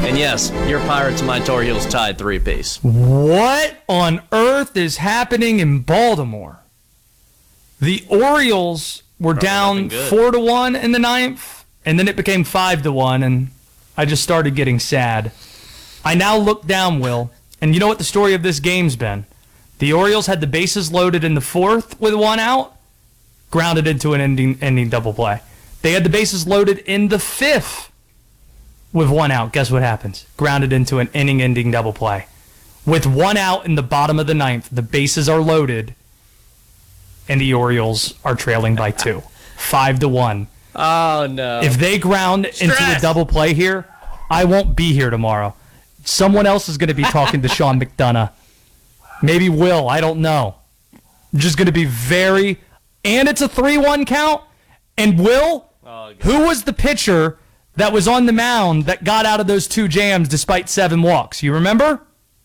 And yes, your Pirates and my Tar Heels tied 3-apiece. What on earth is happening in Baltimore? The Orioles were down 4-1 in the ninth, and then it became 5-1, and I just started getting sad. I now look down, Will, and you know what the story of this game's been? The Orioles had the bases loaded in the fourth with one out, grounded into an ending double play. They had the bases loaded in the fifth with one out. Guess what happens? Grounded into an inning-ending double play. With one out in the bottom of the ninth, the bases are loaded, and the Orioles are trailing by 2. 5-1. Oh, no. If they ground into a double play here, I won't be here tomorrow. Someone else is going to be talking to Sean McDonough. Maybe Will. I don't know. I'm just going to be very... And it's a 3-1 count. And Will, who was the pitcher that was on the mound that got out of those 2 jams despite 7 walks? You remember?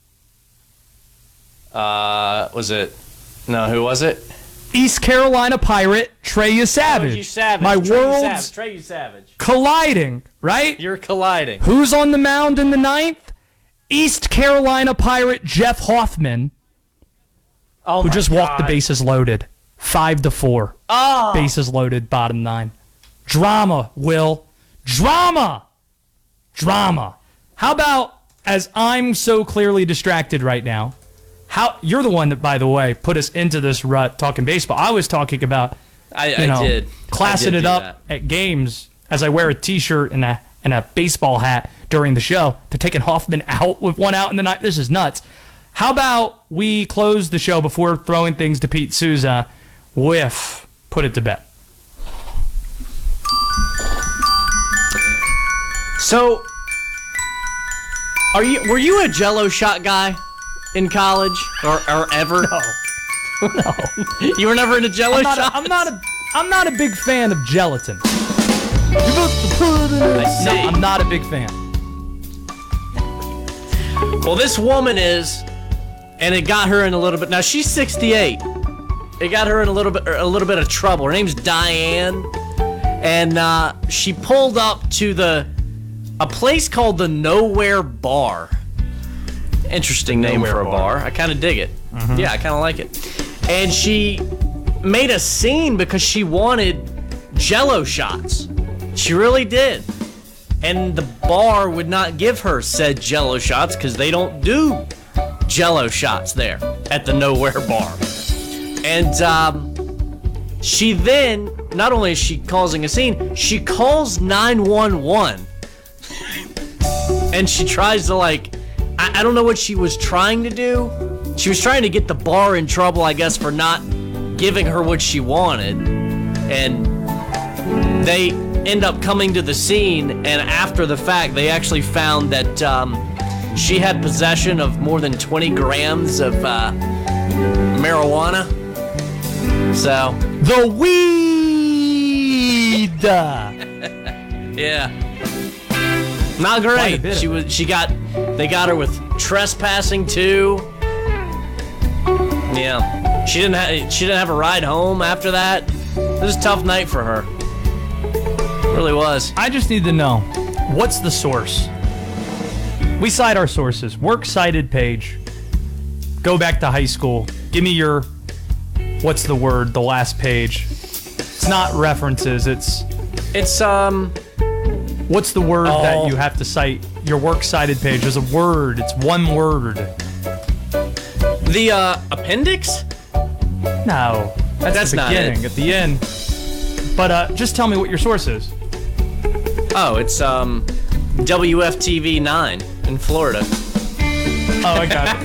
Was it... No, who was it? East Carolina Pirate, Trey Savage. My worlds Trey Savage. colliding, right? You're colliding. Who's on the mound in the ninth? East Carolina Pirate Jeff Hoffman, who just walked the bases loaded. 5-4. Oh. Bases loaded, bottom 9. Drama, Will. Drama. How about, as I'm so clearly distracted right now, you're the one that, by the way, put us into this rut talking baseball. I was talking about, classing it up at games as I wear a T-shirt and a baseball hat during the show, to taking Hoffman out with one out in the ninth. This is nuts. How about we close the show before throwing things to Pete Souza with Put It to Bed? So, were you a Jell-O shot guy in college or ever? No. You were never into Jell-O shots? I'm not a big fan of gelatin. I see. No, I'm not a big fan. Well, this woman is, and it got her in a little bit. Now she's 68. It got her in a little bit of trouble. Her name's Diane, and she pulled up to a place called the Nowhere Bar. Interesting name for a bar. I kind of dig it. Mm-hmm. Yeah, I kind of like it. And she made a scene because she wanted Jell-O shots. She really did. And the bar would not give her said Jell-O shots because they don't do Jell-O shots there at the Nowhere Bar. And she then, not only is she causing a scene, she calls 911. And she tries to, I don't know what she was trying to do. She was trying to get the bar in trouble, I guess, for not giving her what she wanted. And they end up coming to the scene, and after the fact, they actually found that she had possession of more than 20 grams of marijuana. So the weed. Yeah, not great. They got her with trespassing too. Yeah, she didn't have a ride home after that. It was a tough night for her. It really was. I just need to know, what's the source? We cite our sources. Works cited page. Go back to high school. Give me your, what's the word, the last page. It's not references, it's what's the word that you have to cite? Your works cited page. There's a word. It's one word. The appendix? No. That's the beginning. Not it. At the end. But just tell me what your source is. Oh, it's WFTV 9 in Florida. Oh, I got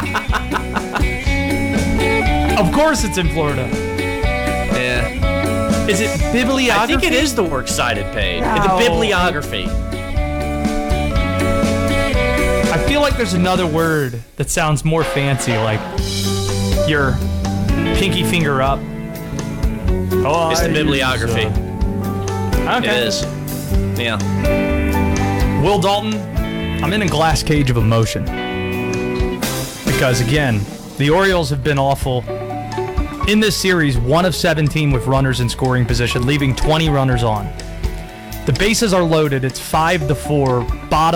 it. Of course it's in Florida. Yeah. Is it bibliography? I think it is the works cited page. No. The bibliography. I feel like there's another word that sounds more fancy, like your pinky finger up. Oh, it's the bibliography. Okay. It is. Yeah. Will Dalton, I'm in a glass cage of emotion. Because, again, the Orioles have been awful. In this series, 1 of 17 with runners in scoring position, leaving 20 runners on. The bases are loaded. It's 5-4. Bottom